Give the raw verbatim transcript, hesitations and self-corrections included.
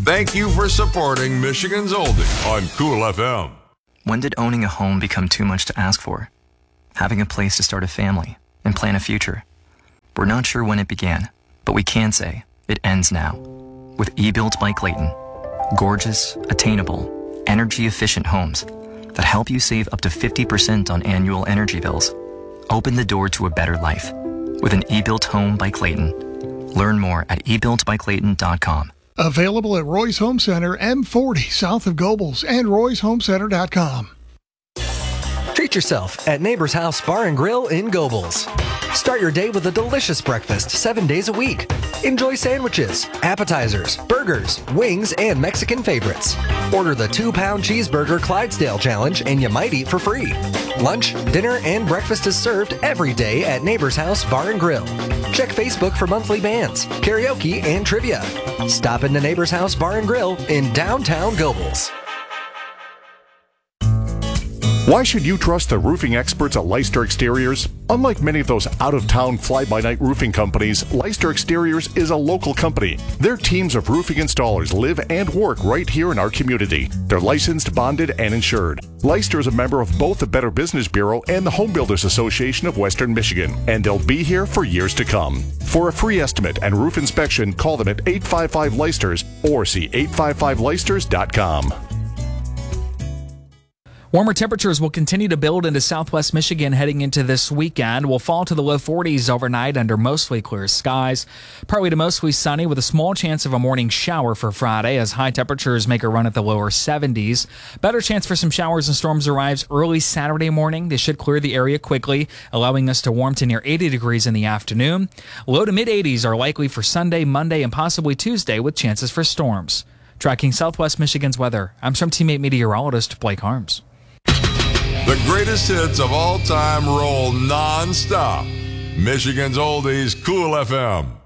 Thank you for supporting Michigan's Oldie on Cool F M. When did owning a home become too much to ask for? Having a place to start a family and plan a future. We're not sure when it began, but we can say it ends now. With eBuilt by Clayton. Gorgeous, attainable, energy-efficient homes that help you save up to fifty percent on annual energy bills. Open the door to a better life with an eBuilt home by Clayton. Learn more at e built by clayton dot com. Available at Roy's Home Center, M forty, south of Gobles, and roys home center dot com. Treat yourself at Neighbor's House Bar and Grill in Gobles. Start your day with a delicious breakfast seven days a week. Enjoy sandwiches, appetizers, burgers, wings, and Mexican favorites. Order the two-pound cheeseburger Clydesdale Challenge and you might eat for free. Lunch, dinner, and breakfast is served every day at Neighbor's House Bar and Grill. Check Facebook for monthly bands, karaoke, and trivia. Stop into Neighbor's House Bar and Grill in downtown Gobles. Why should you trust the roofing experts at Leicester Exteriors? Unlike many of those out-of-town fly-by-night roofing companies, Leicester Exteriors is a local company. Their teams of roofing installers live and work right here in our community. They're licensed, bonded, and insured. Leicester is a member of both the Better Business Bureau and the Home Builders Association of Western Michigan, and they'll be here for years to come. For a free estimate and roof inspection, call them at eight five five Leicesters or see eight five five leicesters dot com. Warmer temperatures will continue to build into southwest Michigan heading into this weekend. We'll fall to the low forties overnight under mostly clear skies. Partly to mostly sunny with a small chance of a morning shower for Friday as high temperatures make a run at the lower seventies. Better chance for some showers and storms arrives early Saturday morning. They should clear the area quickly, allowing us to warm to near eighty degrees in the afternoon. Low to mid eighties are likely for Sunday, Monday, and possibly Tuesday with chances for storms. Tracking southwest Michigan's weather, I'm some teammate meteorologist Blake Harms. The greatest hits of all time roll non-stop. Michigan's Oldies, Cool F M.